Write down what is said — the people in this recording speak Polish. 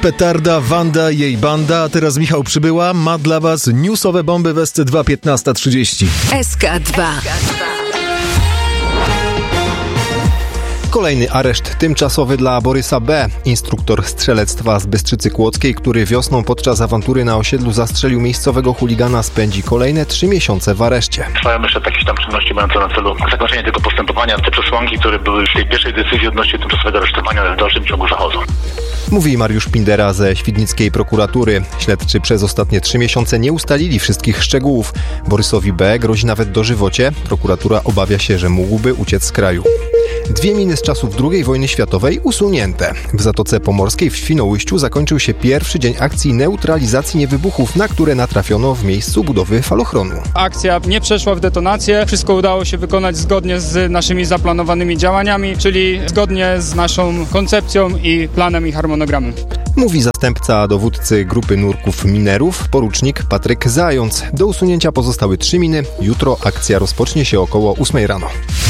petarda, Wanda i jej banda, a teraz Michał Przybyła ma dla was newsowe bomby w SC2 15:30. SK2. Kolejny areszt tymczasowy dla Borysa B., instruktor strzelectwa z Bystrzycy Kłodzkiej, który wiosną podczas awantury na osiedlu zastrzelił miejscowego chuligana, spędzi kolejne 3 miesiące w areszcie. Trwają jeszcze jakieś tam czynności mające na celu zakończenie tego postępowania. Te przesłanki, które były w tej pierwszej decyzji odnośnie tymczasowego aresztowania, w dalszym ciągu zachodzą. Mówi Mariusz Pindera ze świdnickiej prokuratury. Śledczy przez ostatnie 3 miesiące nie ustalili wszystkich szczegółów. Borysowi B. grozi nawet dożywocie. Prokuratura obawia się, że mógłby uciec z kraju. 2 miny z czasów II wojny światowej usunięte. W Zatoce Pomorskiej w Świnoujściu zakończył się pierwszy dzień akcji neutralizacji niewybuchów, na które natrafiono w miejscu budowy falochronu. Akcja nie przeszła w detonację. Wszystko udało się wykonać zgodnie z naszymi zaplanowanymi działaniami, czyli zgodnie z naszą koncepcją i planem i harmonogramem. Mówi zastępca dowódcy grupy nurków minerów, porucznik Patryk Zając. Do usunięcia pozostały 3 miny. Jutro akcja rozpocznie się około 8 rano.